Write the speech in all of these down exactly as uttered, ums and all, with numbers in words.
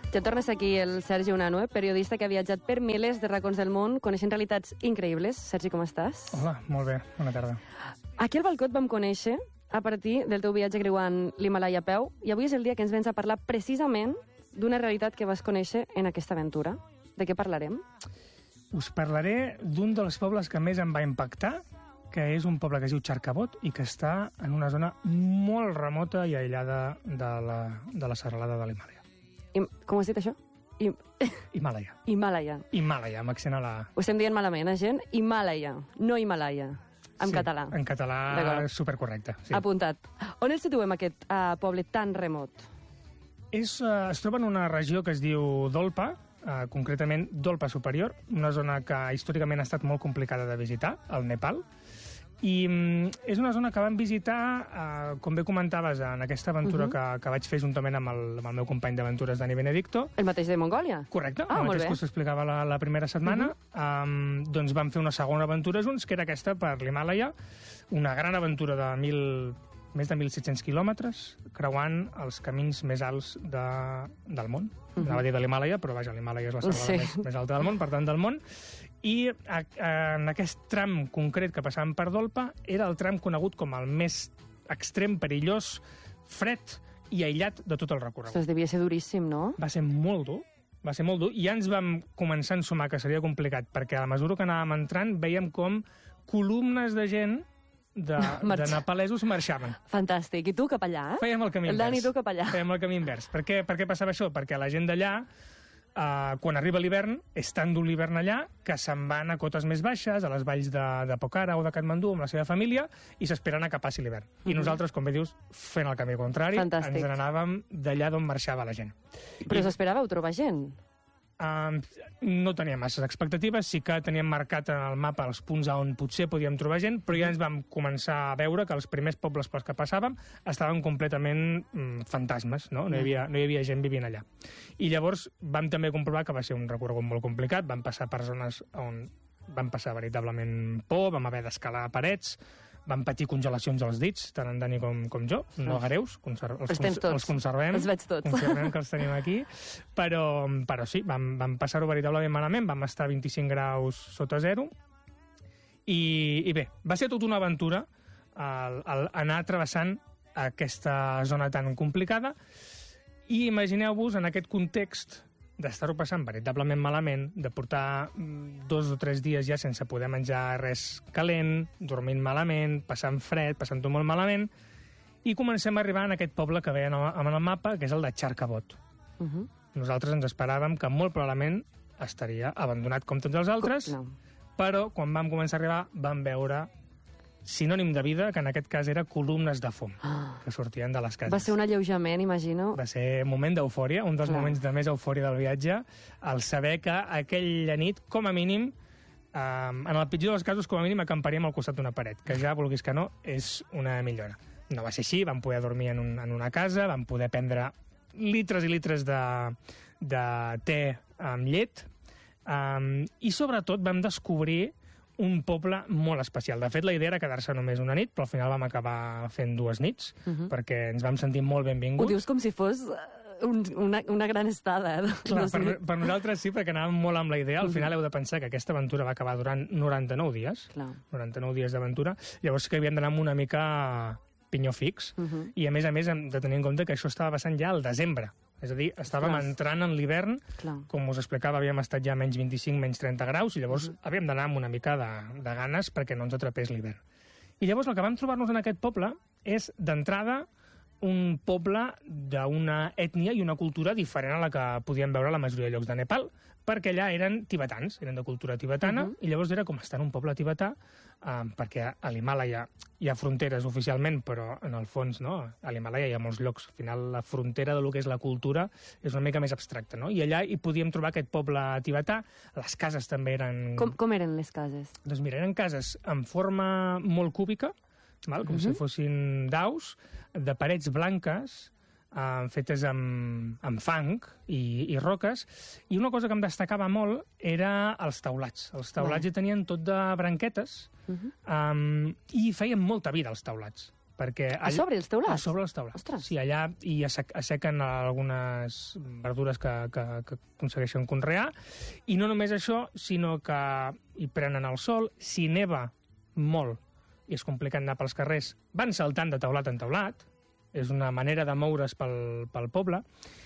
Ja tornes aquí el Sergi Unanue, periodista que ha viatjat per milers de racons del món, coneixent realitats increïbles. Sergi, com estàs? Hola, molt bé, bona tarda. Aquí al balcó et vam conèixer a partir del teu viatge creuant l'Himàlaia a peu, i avui és el dia que ens vens a parlar precisament d'una realitat que vas conèixer en aquesta aventura. De què parlarem? Us parlaré d'un dels pobles que més em va impactar, que és un poble que es diu Charkabot i que està en una zona molt remota i aïllada de la, de la serralada de l'Himàlaia. I, com has dit això? I... Himàlaia. Himàlaia. Himàlaia, amb accent a la... Ho estem dient malament, eh, gent? Himàlaia, no Himàlaia. En sí, català. En català supercorrecte. Sí. Apuntat. On el situem, aquest uh, poble tan remot? És, uh, es troba en una regió que es diu Dolpa, uh, concretament Dolpa Superior, una zona que històricament ha estat molt complicada de visitar, al Nepal. I um, és una zona que vam visitar, uh, com bé comentaves, en aquesta aventura uh -huh. que, que vaig fer juntament amb el, amb el meu company d'aventures, Dani Benedicto. El mateix de Mongòlia? Correcte, ah, el mateix que us explicava la, la primera setmana. Uh -huh. um, doncs vam fer una segona aventura junts, que era aquesta per l'Himàlaia, una gran aventura de mil... més de mil set-cents quilòmetres, creuant els camins més alts de, del món. Uh -huh. Anava a dir de l'Himàlaia, però vaja, l'Himàlaia és la serralada sí. més, més alta del món, per tant, del món. I a, a, en aquest tram concret que passàvem per Dolpa, era el tram conegut com el més extrem, perillós, fred i aïllat de tot el recorregut. Ostres, devia ser duríssim, no? Va ser molt dur, va ser molt dur, i ja ens vam començar a ensumar que seria complicat, perquè a la mesura que anàvem entrant, veiem com columnes de gent de, de nepalesos marxaven. Fantàstic. I tu cap allà? Fèiem el camí el invers. Dani, tu cap allà? Fèiem el camí invers. Per què, per què passava això? Perquè la gent d'allà, eh, quan arriba l'hivern, és tant dur l'hivern allà que se'n van a cotes més baixes, a les valls de, de Pokhara o de Katmandú amb la seva família, i s'esperen a que passi l'hivern. I uh -huh. nosaltres, com bé dius, fent el camí contrari, Fantàstic. ens n'anàvem d'allà d'on marxava la gent. Però I... s'esperàveu trobar gent? Uh, no teníem masses expectatives, sí que teníem marcat en el mapa els punts on potser podíem trobar gent, però ja ens vam començar a veure que els primers pobles pels que passàvem estaven completament mm, fantasmes, no? No hi havia, no hi havia gent vivint allà. I llavors vam també comprovar que va ser un recorregut molt complicat, vam passar per zones on vam passar veritablement por, vam haver d'escalar parets, vam patir congelacions als dits, tant en Dani com, com jo, no greus, conser els, els, cons els conservem, els veig tots. conservem que els tenim aquí, però, però sí, vam, vam passar-ho veritablement malament, vam estar a vint-i-cinc graus sota zero, i, i bé, va ser tota una aventura el, el anar travessant aquesta zona tan complicada, i imagineu-vos en aquest context d'estar-ho passant veritablement malament, de portar dos o tres dies ja sense poder menjar res calent, dormint malament, passant fred, passant-ho molt malament, i comencem a arribar en aquest poble que veiem en el mapa, que és el de Charkabot. Uh -huh. Nosaltres ens esperàvem que molt probablement estaria abandonat com tots els altres, no. Però quan vam començar a arribar vam veure sinònim de vida, que en aquest cas era columnes de fum que sortien de les cases. Va ser un alleujament, imagino. Va ser un moment d'eufòria, un dels Clar. moments de més eufòria del viatge, el saber que aquella nit, com a mínim, eh, en el pitjor dels casos, com a mínim, acamparíem al costat d'una paret, que ja, vulguis que no, és una millora. No va ser així, vam poder dormir en, un, en una casa, vam poder prendre litres i litres de, de te amb llet, eh, i sobretot vam descobrir un poble molt especial. De fet, la idea era quedar-se només una nit, però al final vam acabar fent dues nits, uh -huh. perquè ens vam sentir molt benvinguts. Ho dius com si fos un, una, una gran estada. Clar, per, per nosaltres sí, perquè anàvem molt amb la idea. Al final heu de pensar que aquesta aventura va acabar durant noranta-nou dies, Clar. noranta-nou dies d'aventura, llavors que havíem d'anar amb una mica pinyó fix, uh -huh. i a més a més hem de tenir en compte que això estava passant ja al desembre. És a dir, estàvem Clar. entrant en l'hivern, com us explicava, havíem estat ja a menys vint-i-cinc, menys trenta graus, i llavors uh -huh. havíem d'anar amb una mica de, de ganes perquè no ens atrapés l'hivern. I llavors el que vam trobar-nos en aquest poble és, d'entrada, un poble d'una ètnia i una cultura diferent a la que podíem veure a la majoria de llocs de Nepal, perquè allà eren tibetans, eren de cultura tibetana, uh -huh. i llavors era com estar en un poble tibetà, eh, perquè a l'Himàlaia hi ha fronteres oficialment, però en el fons, no? A l'Himàlaia hi ha molts llocs. Al final, la frontera de lo que és la cultura és una mica més abstracta, no? I allà hi podíem trobar aquest poble tibetà. Les cases també eren... Com, com eren les cases? Doncs mira, eren cases en forma molt cúbica, val? com uh-huh. si fossin daus, de parets blanques, eh, fetes amb, amb fang i, i roques, i una cosa que em destacava molt era els taulats. Els taulats hi tenien tot de branquetes, uh-huh. um, i feien molta vida els taulats. perquè... A sobre els teulats? A sobre els teulats. Ostres. Sí, allà hi assequen algunes verdures que, que, que aconsegueixen conrear, i no només això, sinó que hi prenen el sol, si neva molt i és complicat anar pels carrers, van saltant de teulat en teulat, és una manera de moure's pel, pel poble,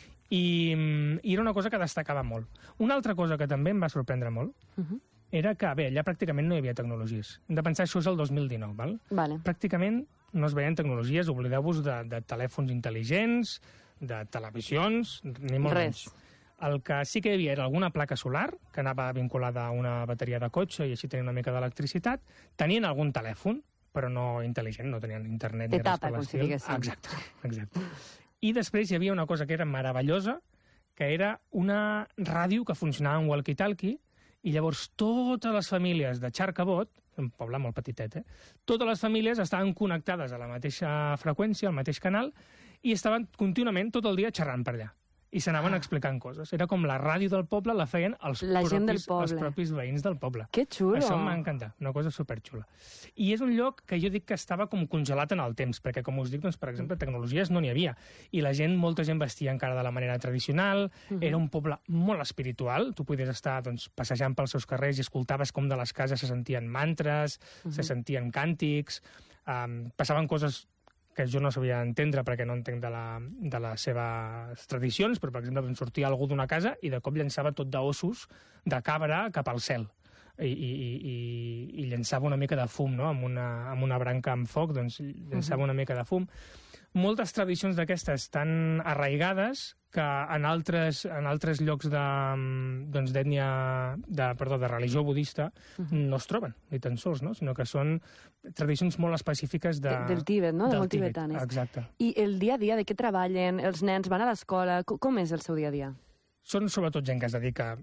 i, i era una cosa que destacava molt. Una altra cosa que també em va sorprendre molt, uh -huh. era que, bé, allà pràcticament no hi havia tecnologies. Hem de pensar, això és el dos mil dinou, val? Vale. Pràcticament no es veien tecnologies, oblideu-vos de, de telèfons intel·ligents, de televisions, ni molt Res. menys. El que sí que hi havia era alguna placa solar, que anava vinculada a una bateria de cotxe i així tenia una mica d'electricitat. Tenien algun telèfon, però no intel·ligent, no tenien internet ni res per com si l'estil. diguéssim. Exacte, exacte. I després hi havia una cosa que era meravellosa, que era una ràdio que funcionava en walkie-talkie, i llavors totes les famílies de Xarcabot, un poble molt petitet, eh? Totes les famílies estaven connectades a la mateixa freqüència, al mateix canal, i estaven contínuament tot el dia xerrant per allà. I s'anaven ah. explicant coses. Era com la ràdio del poble la feien els, la gent del propis, poble. els propis veïns del poble. Que xulo! Això m'ha encantat, una cosa superxula. I és un lloc que jo dic que estava com congelat en el temps, perquè, com us dic, doncs, per exemple, tecnologies no n'hi havia. I la gent, molta gent vestia encara de la manera tradicional, uh -huh. era un poble molt espiritual, tu podies estar doncs, passejant pels seus carrers i escoltaves com de les cases se sentien mantres, uh -huh. se sentien càntics, um, passaven coses que jo no sabia entendre perquè no entenc de, la, de les seves tradicions, però, per exemple, sortia algú d'una casa i de cop llançava tot d'ossos de cabra cap al cel. I, i, i, i llançava una mica de fum, no? Amb una, amb una branca amb foc, doncs llançava uh -huh. una mica de fum. Moltes tradicions d'aquestes tan arraigades que en altres, en altres llocs de, doncs, d'ètnia, de, perdó, de religió budista uh -huh. no es troben, ni tan sols, no? Sinó que són tradicions molt específiques de, de, del Tíbet, no? Del molt Tíbet, tibetanes. exacte. I el dia a dia, de què treballen? Els nens van a l'escola? Com, com és el seu dia a dia? Són sobretot gent que es dedica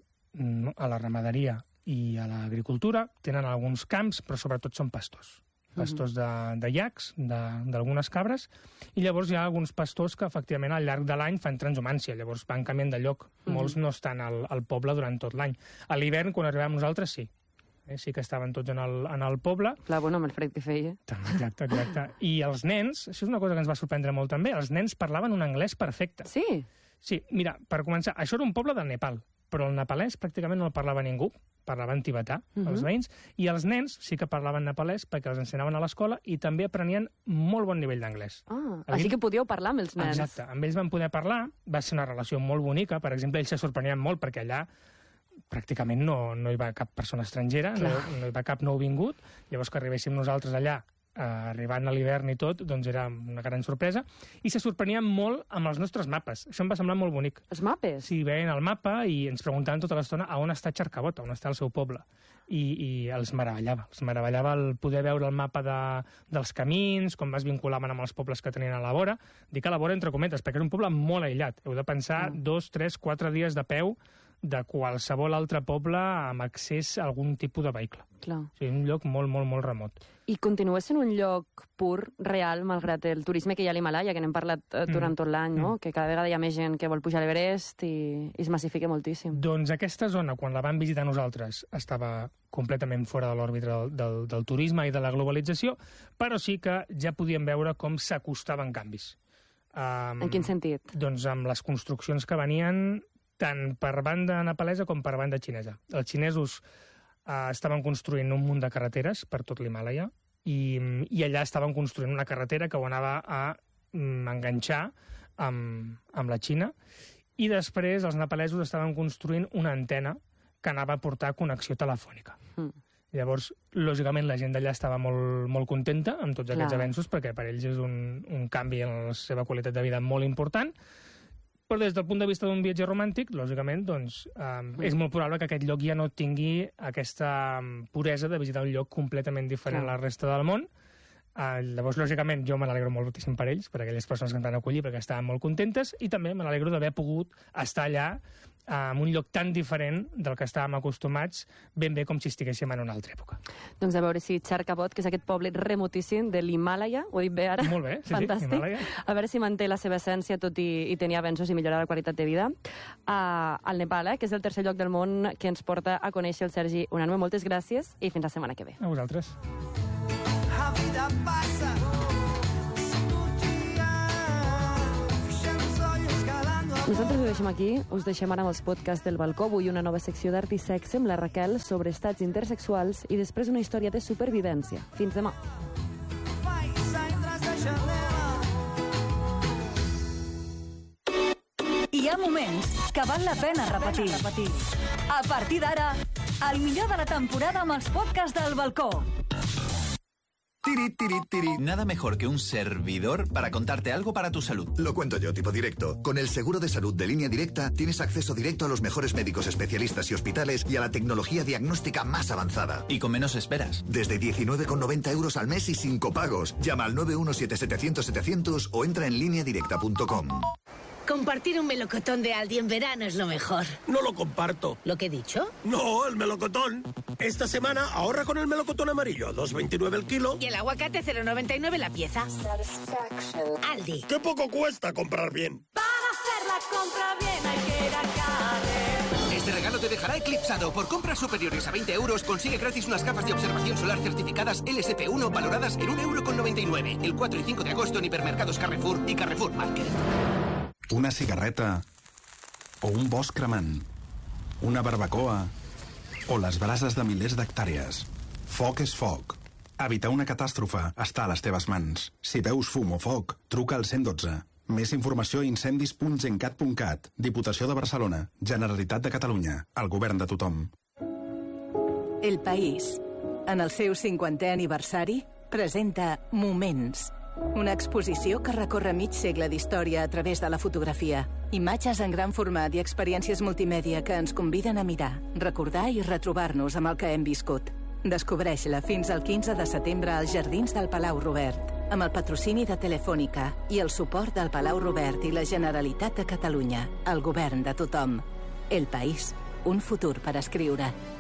a la ramaderia i a l'agricultura, tenen alguns camps, però sobretot són pastors. Pastors de, de llacs, d'algunes cabres, i llavors hi ha alguns pastors que efectivament al llarg de l'any fan transhumància, llavors van canviant de lloc. Mm-hmm. Molts no estan al, al poble durant tot l'any. A l'hivern, quan arribem nosaltres, sí. Eh, sí que estaven tots en el, en el poble. Clar, bueno, amb el fred que feia. Exacte, exacte. I els nens, això és una cosa que ens va sorprendre molt també, els nens parlaven un anglès perfecte. Sí? Sí, mira, per començar, això era un poble de Nepal, però el nepalès pràcticament no el parlava ningú, parlaven tibetà, uh-huh. els veïns, i els nens sí que parlaven nepalès perquè els ensenyaven a l'escola i també aprenien molt bon nivell d'anglès. Ah, així que podíeu parlar amb els nens. Exacte, amb ells van poder parlar, va ser una relació molt bonica, per exemple, ells se sorprenien molt perquè allà pràcticament no, no hi va cap persona estrangera, no, no hi va cap nouvingut, llavors que arribéssim nosaltres allà, eh, arribant a l'hivern i tot, doncs era una gran sorpresa, i se sorprenien molt amb els nostres mapes. Això em va semblar molt bonic. Els mapes? Sí, veien el mapa i ens preguntaven tota l'estona a on està Xarcabot, on està el seu poble. I, i els meravellava. Els meravellava el poder veure el mapa de, dels camins, com es vinculaven amb els pobles que tenien a la vora. Dic a la vora entre cometes, perquè era un poble molt aïllat. Heu de pensar mm. dos, tres, quatre dies de peu de qualsevol altre poble amb accés a algun tipus de vehicle. Clar. O sigui, un lloc molt, molt, molt remot. I continua sent un lloc pur, real, malgrat el turisme que hi ha a l'Himalaya, que n'hem parlat eh, durant mm. tot l'any, no? Mm. Que cada vegada hi ha més gent que vol pujar a l'Everest i, i es massifica moltíssim. Doncs aquesta zona, quan la vam visitar nosaltres, estava completament fora de l'òrbita del, del, del turisme i de la globalització, però sí que ja podíem veure com s'acostaven canvis. Um, en quin sentit? Doncs amb les construccions que venien tant per banda nepalesa com per banda xinesa. Els xinesos eh, estaven construint un munt de carreteres per tot l'Himàlaia i, i allà estaven construint una carretera que ho anava a mm, enganxar amb, amb la Xina, i després els nepalesos estaven construint una antena que anava a portar connexió telefònica. Mm. Llavors, lògicament, la gent d'allà estava molt, molt contenta amb tots aquests Clar. avenços, perquè per ells és un, un canvi en la seva qualitat de vida molt important. Però des del punt de vista d'un viatge romàntic, lògicament, doncs, eh, és molt probable que aquest lloc ja no tingui aquesta puresa de visitar un lloc completament diferent a la resta del món. Eh, llavors, lògicament, jo me n'alegro moltíssim per ells, per aquelles persones que ens van acollir, perquè estaven molt contentes, i també me n'alegro d'haver pogut estar allà eh, en un lloc tan diferent del que estàvem acostumats, ben bé com si estiguéssim en una altra època. Doncs a veure si Xarcabot, que és aquest poble remotíssim de l'Himàlaia, ho he dit bé ara? Molt bé, sí, Fantàstic. sí, Himàlaia. A veure si manté la seva essència, tot i, i tenir avenços i millorar la qualitat de vida. Uh, al Nepal, eh, que és el tercer lloc del món que ens porta a conèixer el Sergi Unanue. Moltes gràcies i fins la setmana que ve. A vosaltres. A vida passa Nosaltres ho deixem aquí, us deixem ara amb els podcasts del balcó, avui una nova secció d'art i sexe amb la Raquel sobre estats intersexuals i després una història de supervivència. Fins demà. Hi ha moments que val la pena repetir. A partir d'ara, el millor de la temporada amb els podcasts del balcó. Tiri, tiri, tiri. Nada mejor que un servidor para contarte algo para tu salud. Lo cuento yo, tipo directo. Con el seguro de salud de Línea Directa tienes acceso directo a los mejores médicos especialistas y hospitales y a la tecnología diagnóstica más avanzada. Y con menos esperas. Desde diecinueve con noventa euros al mes y sin copagos. Llama al nueve uno siete setecientos setecientos o entra en línea directa punto com. Compartir un melocotón de Aldi en verano es lo mejor. No lo comparto. ¿Lo que he dicho? No, el melocotón. Esta semana ahorra con el melocotón amarillo a dos veintinueve el kilo. Y el aguacate cero noventa y nueve la pieza. Aldi. ¡Qué poco cuesta comprar bien! Para hacer la compra bien hay que ir a Carrer. Este regalo te dejará eclipsado. Por compras superiores a veinte euros consigue gratis unas gafas de observación solar certificadas L S P uno valoradas en un euro con noventa y nueve. El cuatro y cinco de agosto en hipermercados Carrefour y Carrefour Market. Una cigarreta o un bosc cremant, una barbacoa o les brases de milers d'hectàrees. Foc és foc. Evitar una catàstrofe està a les teves mans. Si veus fum o foc, truca al cent i dotze. Més informació a incendis punt gencat punt cat. Diputació de Barcelona. Generalitat de Catalunya. El govern de tothom. El País, en el seu cinquantè aniversari, presenta Moments. Una exposició que recorre mig segle d'història a través de la fotografia. Imatges en gran format i experiències multimèdia que ens conviden a mirar, recordar i retrobar-nos amb el que hem viscut. Descobreix-la fins al quinze de setembre als Jardins del Palau Robert, amb el patrocini de Telefònica i el suport del Palau Robert i la Generalitat de Catalunya, el govern de tothom. El País, un futur per escriure.